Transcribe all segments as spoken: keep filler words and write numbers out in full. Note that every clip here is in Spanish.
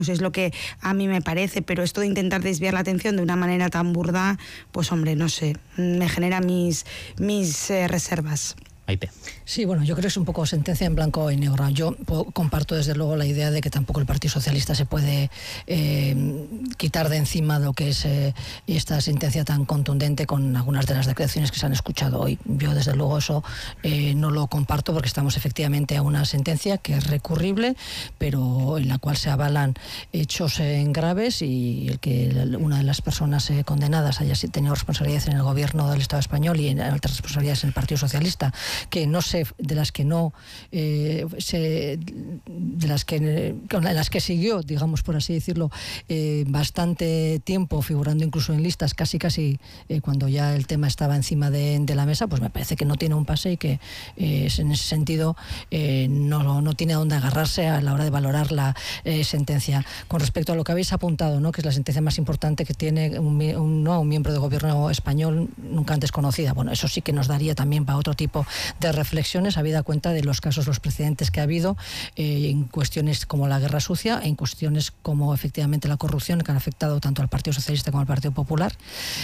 Eso es lo que a mí me parece, pero esto de intentar desviar la atención de una manera tan burda, pues hombre, no sé, me genera mis, mis eh, reservas. Sí, bueno, yo creo que es un poco sentencia en blanco y negro. Yo comparto desde luego la idea de que tampoco el Partido Socialista se puede eh, quitar de encima lo que es eh, esta sentencia tan contundente con algunas de las declaraciones que se han escuchado hoy. Yo desde luego eso eh, no lo comparto, porque estamos efectivamente a una sentencia que es recurrible, pero en la cual se avalan hechos eh, graves, y el que una de las personas eh, condenadas haya tenido responsabilidades en el gobierno del Estado español y en altas responsabilidades en el Partido Socialista, que no sé, de las que no eh, se, de las que con las que siguió, digamos por así decirlo, eh, bastante tiempo, figurando incluso en listas, casi casi eh, cuando ya el tema estaba encima de, de la mesa, pues me parece que no tiene un pase y que eh, en ese sentido eh, no, no tiene a dónde agarrarse a la hora de valorar la eh, sentencia. Con respecto a lo que habéis apuntado, ¿no?, que es la sentencia más importante que tiene un, un, no, un miembro de gobierno español nunca antes conocida, bueno, eso sí que nos daría también para otro tipo de reflexiones, habida cuenta de los casos, los precedentes que ha habido eh, en cuestiones como la guerra sucia, en cuestiones como efectivamente la corrupción, que han afectado tanto al Partido Socialista como al Partido Popular,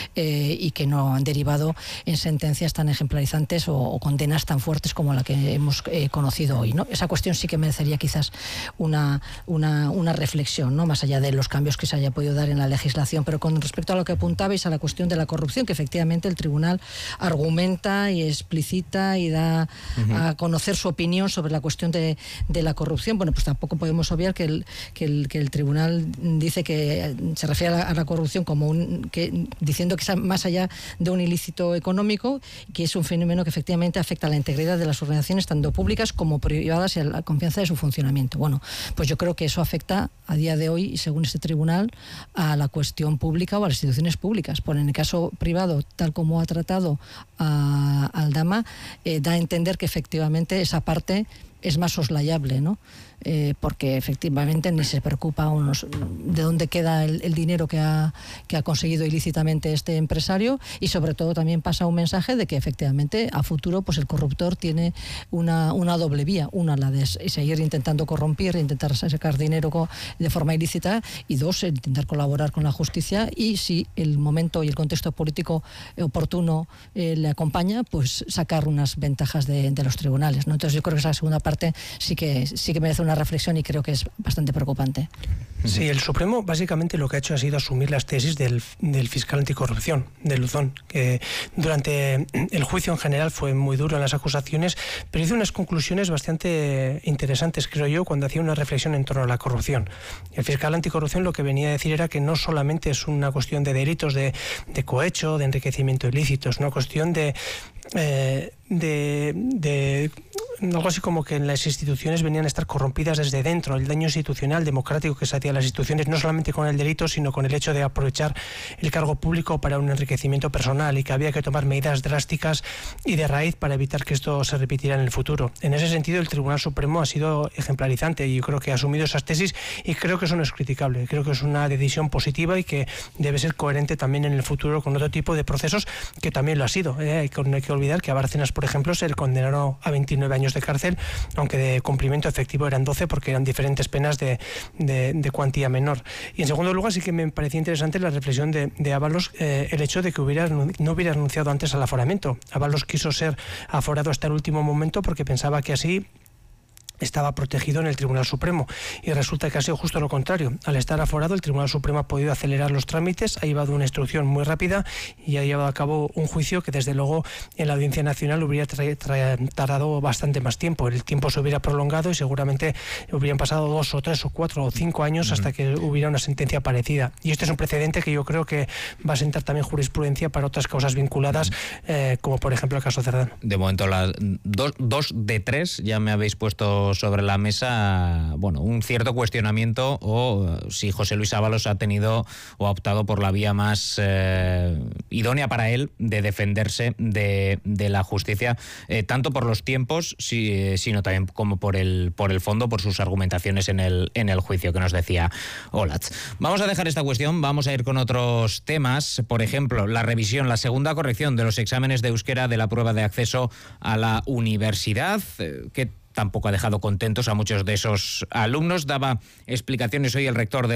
eh, y que no han derivado en sentencias tan ejemplarizantes o, o condenas tan fuertes como la que hemos eh, conocido hoy, ¿no? Esa cuestión sí que merecería quizás una, una, una reflexión, ¿no?, más allá de los cambios que se haya podido dar en la legislación. Pero con respecto a lo que apuntabais, a la cuestión de la corrupción, que efectivamente el tribunal argumenta y explicita y da uh-huh. a conocer su opinión sobre la cuestión de, de la corrupción, bueno, pues tampoco podemos obviar que el, que el, que el tribunal dice que se refiere a la, a la corrupción como un, que, diciendo que es más allá de un ilícito económico, que es un fenómeno que efectivamente afecta a la integridad de las organizaciones, tanto públicas como privadas, y a la confianza de su funcionamiento. Bueno, pues yo creo que eso afecta a día de hoy, y según este tribunal, a la cuestión pública o a las instituciones públicas. Por en el caso privado, tal como ha tratado a Aldama, eh, da a entender que efectivamente esa parte es más soslayable, ¿no? Eh, porque efectivamente ni se preocupa unos de dónde queda el, el dinero que ha, que ha conseguido ilícitamente este empresario, y sobre todo también pasa un mensaje de que efectivamente a futuro pues el corruptor tiene una, una doble vía: una, la de seguir intentando corromper, intentar sacar dinero de forma ilícita, y dos, intentar colaborar con la justicia, y si el momento y el contexto político oportuno eh, le acompaña, pues sacar unas ventajas de, de los tribunales, ¿no? Entonces yo creo que esa segunda parte sí que, sí que merece una reflexión, y creo que es bastante preocupante. Sí, el Supremo básicamente lo que ha hecho ha sido asumir las tesis del, del fiscal anticorrupción, de Luzón, que durante el juicio en general fue muy duro en las acusaciones, pero hizo unas conclusiones bastante interesantes, creo yo, cuando hacía una reflexión en torno a la corrupción. El fiscal anticorrupción lo que venía a decir era que no solamente es una cuestión de delitos de, de cohecho, de enriquecimiento ilícito, es una cuestión de... Eh, de, de algo así como que las instituciones venían a estar corrompidas desde dentro, el daño institucional democrático que se hacía a las instituciones, no solamente con el delito, sino con el hecho de aprovechar el cargo público para un enriquecimiento personal, y que había que tomar medidas drásticas y de raíz para evitar que esto se repitiera en el futuro. En ese sentido, el Tribunal Supremo ha sido ejemplarizante, y yo creo que ha asumido esas tesis, y creo que eso no es criticable, creo que es una decisión positiva y que debe ser coherente también en el futuro con otro tipo de procesos, que también lo ha sido. ¿eh? Hay, que, no hay que olvidar que a Bárcenas, por ejemplo, se le condenaron a veintinueve años de cárcel, aunque de cumplimiento efectivo eran doce, porque eran diferentes penas de, de, de cuantía menor. Y en segundo lugar, sí que me parecía interesante la reflexión de, de Ábalos, eh, el hecho de que hubiera, no hubiera renunciado antes al aforamiento. Ábalos quiso ser aforado hasta el último momento porque pensaba que así estaba protegido en el Tribunal Supremo, y resulta que ha sido justo lo contrario. Al estar aforado, el Tribunal Supremo ha podido acelerar los trámites, ha llevado una instrucción muy rápida y ha llevado a cabo un juicio que desde luego en la Audiencia Nacional hubiera tra- tra- tardado bastante más tiempo. El tiempo se hubiera prolongado y seguramente hubieran pasado dos o tres o cuatro o cinco años uh-huh. hasta que hubiera una sentencia parecida. Y este es un precedente que yo creo que va a sentar también jurisprudencia para otras causas vinculadas, eh, como por ejemplo el caso Cerdán. De momento las dos, dos de tres ya me habéis puesto sobre la mesa, bueno, un cierto cuestionamiento, o si José Luis Ábalos ha tenido o ha optado por la vía más eh, idónea para él de defenderse de, de la justicia, eh, tanto por los tiempos, si, sino también como por el por el fondo, por sus argumentaciones en el en el juicio que nos decía Olatz. Vamos a dejar esta cuestión, vamos a ir con otros temas, por ejemplo, la revisión, la segunda corrección de los exámenes de euskera de la prueba de acceso a la universidad, eh, que tampoco ha dejado contentos a muchos de esos alumnos. Daba explicaciones hoy el rector de